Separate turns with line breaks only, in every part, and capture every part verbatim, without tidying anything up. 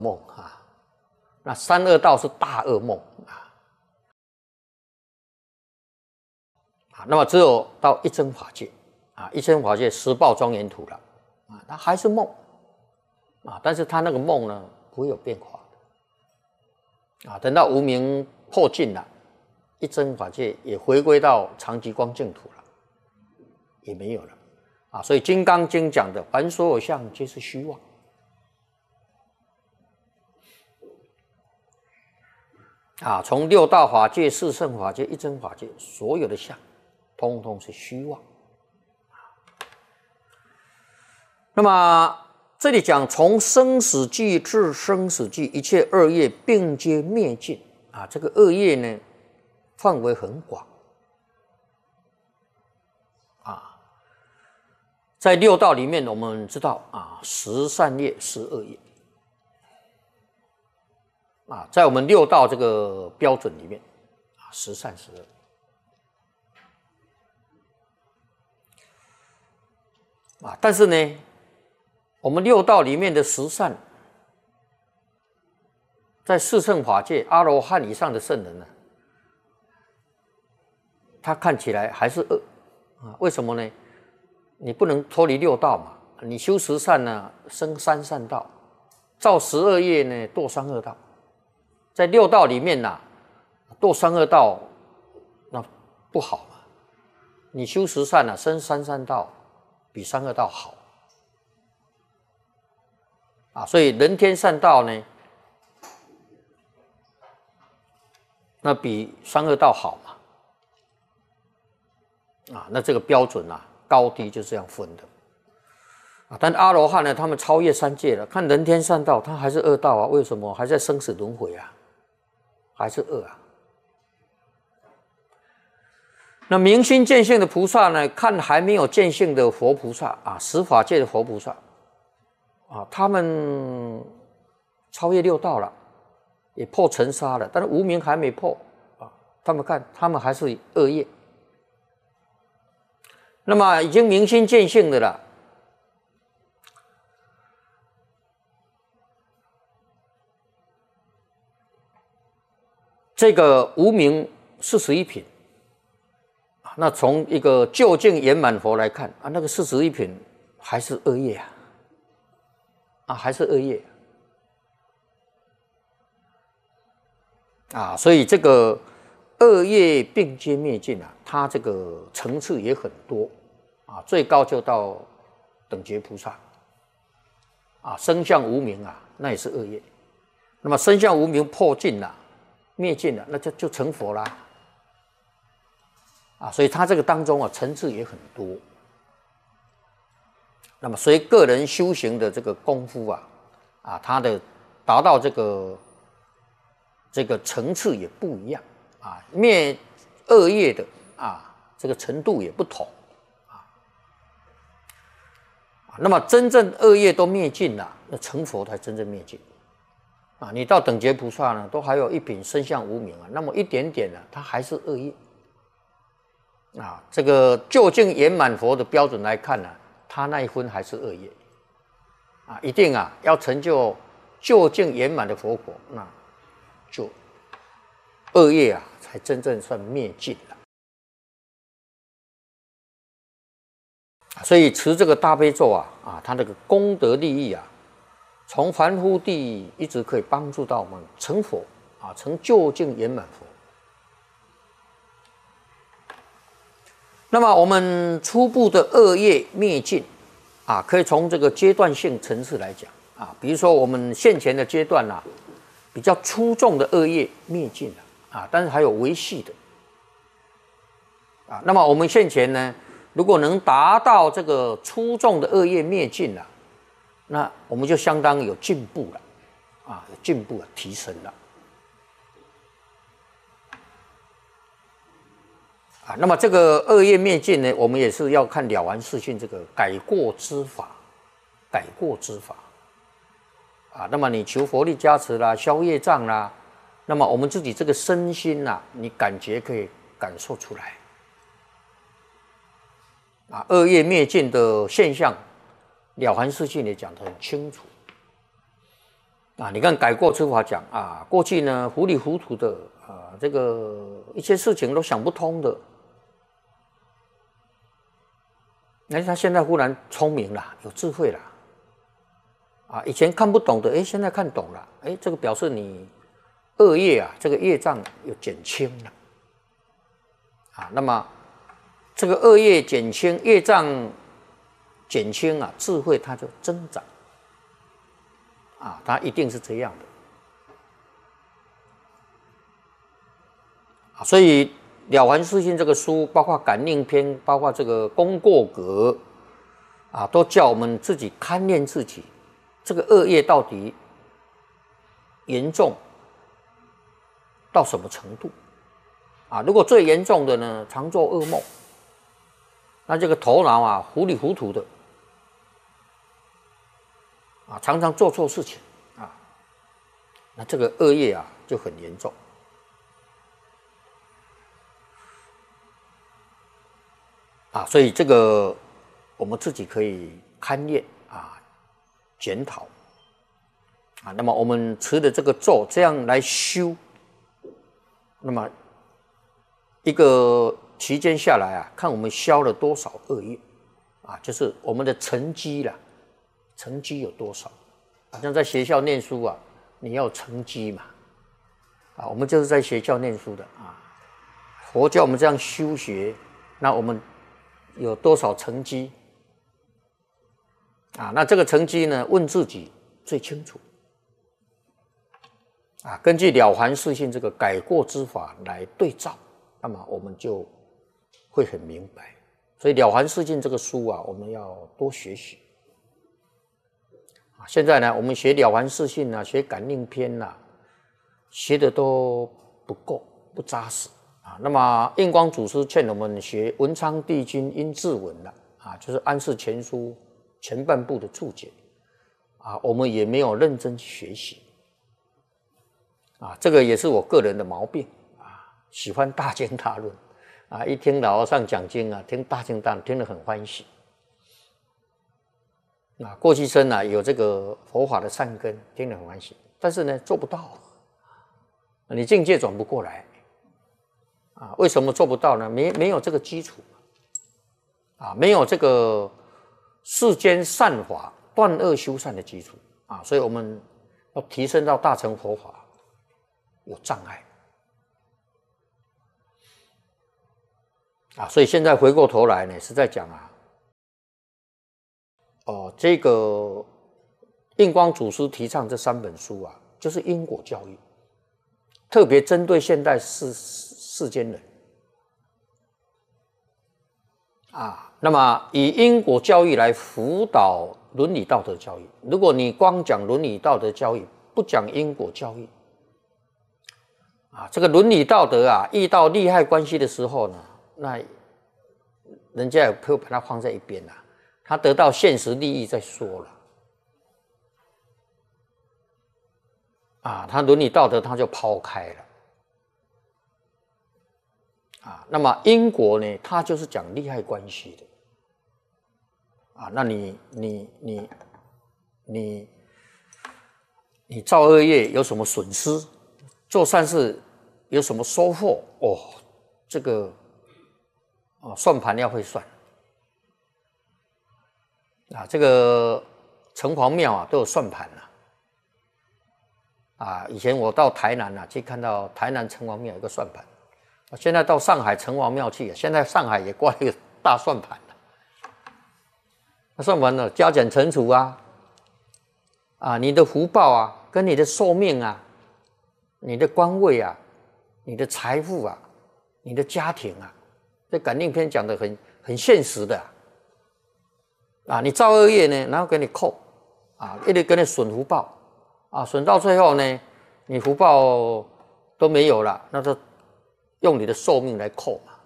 梦啊。那三恶道是大噩梦啊。啊，那么只有到一真法界啊，一真法界十报庄严土了啊，它还是梦啊，但是它那个梦呢不会有变化的啊。等到无明破尽了，一真法界也回归到常寂光净土了，也没有了啊。所以《金刚经》讲的，凡所有相，皆是虚妄。啊，从六道法界、四圣法界、一真法界，所有的相，通通是虚妄。那么这里讲，从生死际至生死际，一切恶业并皆灭尽啊。这个恶业呢，范围很广啊。在六道里面，我们知道啊，十善业、十恶业。啊，在我们六道这个标准里面，啊，十善十恶。啊，但是呢，我们六道里面的十善，在四圣法界阿罗汉以上的圣人呢，他看起来还是恶啊？为什么呢？你不能脱离六道嘛，你修十善呢，生三善道；造十恶业呢，堕三恶道。在六道里面呐、啊，堕三恶道那不好嘛。你修十善啊，生三善道，比三恶道好啊。所以人天善道呢，那比三恶道好嘛。啊，那这个标准啊，高低就这样分的啊。但阿罗汉呢，他们超越三界了，看人天善道，他还是恶道啊。为什么？还在生死轮回啊。还是恶啊。那明心见性的菩萨呢，看还没有见性的佛菩萨啊，十法界的佛菩萨啊，他们超越六道了，也破尘沙了，但是无明还没破啊。他们看，他们还是恶业。那么已经明心见性的了，这个无明四十一品，那从一个究竟圆满佛来看啊，那个四十一品还是恶业啊，啊还是恶业啊，所以这个恶业并皆灭尽啊，它这个层次也很多啊，最高就到等觉菩萨啊，生相无明啊，那也是恶业。那么生相无明破尽了、啊。灭尽了，那就就成佛啦，啊，所以他这个当中啊，层次也很多。那么随个人修行的这个功夫啊，啊，他的达到这个这个层次也不一样啊，灭恶业的啊，这个程度也不同啊。那么真正恶业都灭尽了，那成佛才真正灭尽。啊，你到等觉菩萨呢，都还有一品生相无明啊，那么一点点呢，它还是恶业啊。这个究竟圆满佛的标准来看呢，他那一分还是恶业啊，一定啊要成就究竟圆满的佛果，那就恶业啊才真正算灭尽了。所以持这个大悲咒啊，啊，它那个功德利益啊。从凡夫地一直可以帮助到我们成佛啊，成究竟圆满佛。那么我们初步的恶业灭尽啊，可以从这个阶段性层次来讲啊，比如说我们现前的阶段啊，比较粗重的恶业灭尽了啊，但是还有微细的啊。那么我们现前呢，如果能达到这个粗重的恶业灭尽了，那我们就相当有进步了，啊，有进步了，提升了，啊，那么这个恶业灭尽呢，我们也是要看了完四训这个改过之法，改过之法，啊，那么你求佛力加持啦，消业障啦，那么我们自己这个身心呐、啊，你感觉可以感受出来，啊，恶业灭尽的现象。了凡四训也讲得很清楚啊，你看改过之法讲啊，过去呢糊里糊涂的啊，这个一些事情都想不通的，哎，他现在忽然聪明了，有智慧了，啊，以前看不懂的，哎，现在看懂了，哎，这个表示你恶业啊，这个业障有减轻了，啊，那么这个恶业减轻，业障减轻啊，智慧它就增长。啊，它一定是这样的啊，所以《了凡四训》这个书，包括《感应篇》，包括这个《功过格》啊，都叫我们自己勘验自己，这个恶业到底严重到什么程度啊？如果最严重的呢，常做噩梦，那这个头脑啊糊里糊涂的。啊，常常做错事情啊，那这个恶业啊就很严重啊，所以这个我们自己可以勘验啊，检讨啊。那么我们持的这个咒，这样来修，那么一个期间下来啊，看我们消了多少恶业啊，就是我们的成绩啦。成绩有多少？好像在学校念书啊，你要有成绩嘛，啊，我们就是在学校念书的啊。佛教我们这样修学，那我们有多少成绩？啊，那这个成绩呢，问自己最清楚。啊，根据《了凡四训》这个改过之法来对照，那么我们就会很明白。所以《了凡四训》这个书啊，我们要多学习。现在呢，我们学《了凡四训》啊，学《感应篇》啊，学的都不够，不扎实啊。那么印光祖师劝我们学文昌帝君阴骘文了啊，就是《安世全书》前半部的注解啊，我们也没有认真学习啊，这个也是我个人的毛病啊，喜欢大经大论啊，一听老和尚讲经啊，听大经大论听得很欢喜。啊，过去生啊有这个佛法的善根，听得很欢喜，但是呢做不到，你境界转不过来啊？为什么做不到呢？没没有这个基础啊，没有这个世间善法断恶修善的基础啊，所以我们要提升到大乘佛法有障碍啊，所以现在回过头来呢，是在讲啊。哦，这个印光祖师提倡这三本书啊，就是因果教育，特别针对现代世世间人啊。那么以因果教育来辅导伦理道德教育。如果你光讲伦理道德教育，不讲因果教育啊，这个伦理道德啊，遇到利害关系的时候呢，那人家也会把它放在一边啦。他得到现实利益再说了，啊，他伦理道德他就抛开了，啊，那么因果呢，他就是讲利害关系的，啊，那你你你你你造恶业有什么损失？做善事有什么收获？哦，这个哦，算盘要会算。啊，这个城隍庙啊都有算盘了啊。以前我到台南啊，去看到台南城隍庙有个算盘，现在到上海城隍庙去啊，现在上海也挂一个大算盘了。那算盘呢，加减乘除啊，啊，你的福报啊，跟你的寿命啊，你的官位啊，你的财富啊，你的家庭啊，这感应篇讲的很很现实的。啊，你造恶业呢，然后给你扣，啊，一直给你损福报，啊，损到最后呢，你福报都没有了，那就用你的寿命来扣嘛，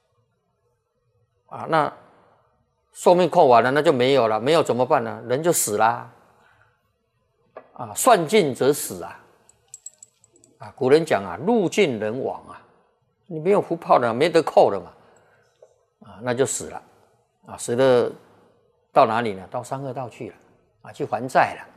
啊，那寿命扣完了，那就没有了，没有怎么办呢？人就死啦，啊，算尽则死啊，啊，古人讲啊，路尽人亡啊，你没有福报了，没得扣了嘛，啊，那就死了，啊，死了。到哪里呢？到三恶道去了啊，去还债了